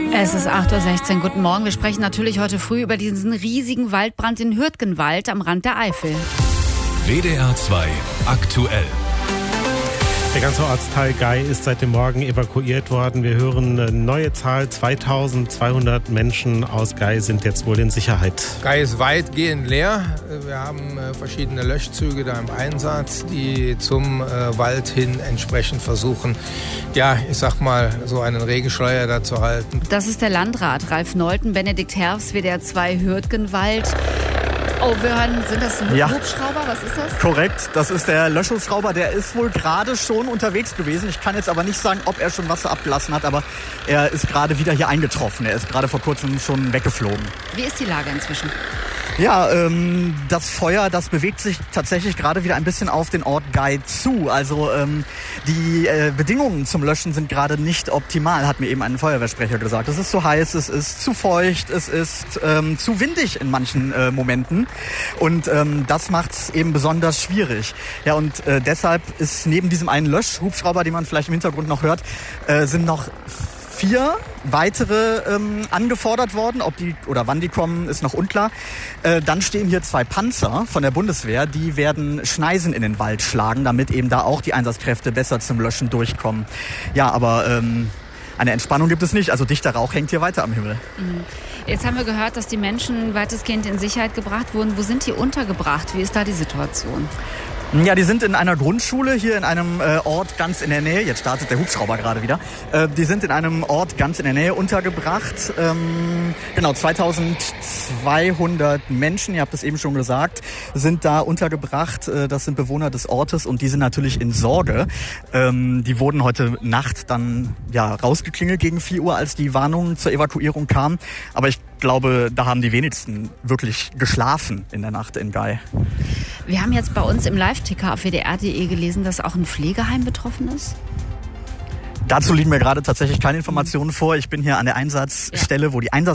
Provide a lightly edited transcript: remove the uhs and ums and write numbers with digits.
Es ist 8:16 Uhr. Guten Morgen. Wir sprechen natürlich heute früh über diesen riesigen Waldbrand in Hürtgenwald am Rand der Eifel. WDR 2 aktuell. Der ganze Ortsteil Gay ist seit dem Morgen evakuiert worden. Wir hören eine neue Zahl. 2200 Menschen aus Gay sind jetzt wohl in Sicherheit. Gay ist weitgehend leer. Wir haben verschiedene Löschzüge da im Einsatz, die zum Wald hin entsprechend versuchen, so einen Regenschleier da zu halten. Das ist der Landrat Ralf Nolten, Benedikt Herfs, WDR 2 Hürtgenwald. Oh, wir hören, sind das Hubschrauber? Was ist das? Korrekt, das ist der Löschhubschrauber. Der ist wohl gerade schon unterwegs gewesen. Ich kann jetzt aber nicht sagen, ob er schon Wasser abgelassen hat, aber er ist gerade wieder hier eingetroffen. Er ist gerade vor kurzem schon weggeflogen. Wie ist die Lage inzwischen? Ja, das Feuer, das bewegt sich tatsächlich gerade wieder ein bisschen auf den Ort Gay zu. Also die Bedingungen zum Löschen sind gerade nicht optimal, hat mir eben ein Feuerwehrsprecher gesagt. Es ist zu heiß, es ist zu feucht, es ist zu windig in manchen Momenten. Und das macht es eben besonders schwierig. Ja, und deshalb ist neben diesem einen Löschhubschrauber, den man vielleicht im Hintergrund noch hört, sind noch 4 weitere angefordert worden. Ob die oder wann die kommen, ist noch unklar. Dann stehen hier 2 Panzer von der Bundeswehr. Die werden Schneisen in den Wald schlagen, damit eben da auch die Einsatzkräfte besser zum Löschen durchkommen. Ja, aber eine Entspannung gibt es nicht. Also dichter Rauch hängt hier weiter am Himmel. Jetzt haben wir gehört, dass die Menschen weitestgehend in Sicherheit gebracht wurden. Wo sind die untergebracht? Wie ist da die Situation? Ja, die sind in einer Grundschule hier in einem Ort ganz in der Nähe. Jetzt startet der Hubschrauber gerade wieder. Die sind in einem Ort ganz in der Nähe untergebracht. Genau, 2200 Menschen, ihr habt es eben schon gesagt, sind da untergebracht. Das sind Bewohner des Ortes und die sind natürlich in Sorge. Die wurden heute Nacht dann rausgeklingelt gegen 4 Uhr, als die Warnung zur Evakuierung kam. Aber ich glaube, da haben die wenigsten wirklich geschlafen in der Nacht in Gay. Wir haben jetzt bei uns im Live-Ticker auf wdr.de gelesen, dass auch ein Pflegeheim betroffen ist. Dazu liegen mir gerade tatsächlich keine Informationen vor. Ich bin hier an der Einsatzstelle, wo die Einsatzkräfte